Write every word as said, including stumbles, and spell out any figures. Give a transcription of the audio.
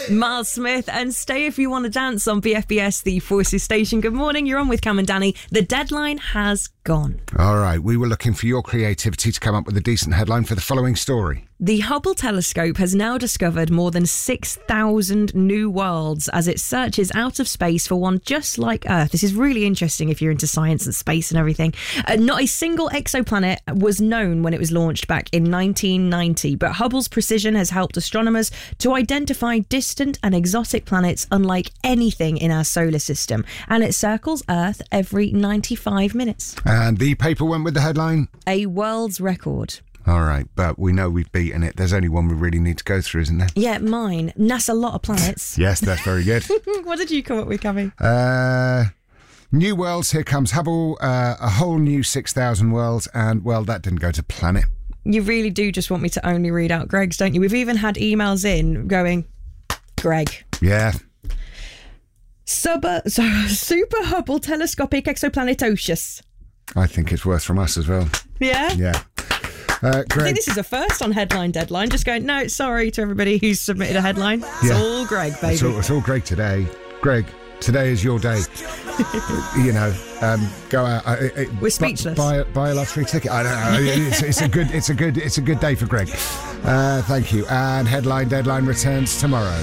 Miles Smith and Stay If You Want to Dance on B F B S, the Forces station. Good morning, you're on with Cam and Danny. The deadline has gone. All right, we were looking for your creativity to come up with a decent headline for the following story. The Hubble telescope has now discovered more than six thousand new worlds as it searches out of space for one just like Earth. This is really interesting if you're into science and space and everything. Uh, not a single exoplanet was known when it was launched back in nineteen ninety, but Hubble's precision has helped astronomers to identify distant and exotic planets unlike anything in our solar system. And it circles Earth every ninety-five minutes. And the paper went with the headline? A world's record. All right, but we know we've beaten it. There's only one we really need to go through, isn't there? Yeah, mine. NASA a lot of planets. Yes, that's very good. What did you come up with, Cammy? Uh, new worlds, here comes Hubble, uh, a whole new six thousand worlds, and, well, that didn't go to planet. You really do just want me to only read out Greg's, don't you? We've even had emails in going, Greg. Yeah. Sub- so, Super Hubble Telescopic Exoplanetocious. I think it's worth from us as well. Yeah? Yeah. Uh, Greg. I think this is a first on Headline Deadline. Just going, no, sorry to everybody who's submitted a headline. It's Yeah. all Greg, baby. It's all, it's all Greg today. Greg, today is your day. You know, um, go out. Uh, uh, We're speechless. Buy, buy a lottery ticket. I don't know. It's, it's a good. It's a good. It's a good day for Greg. Uh, thank you. And Headline Deadline returns tomorrow.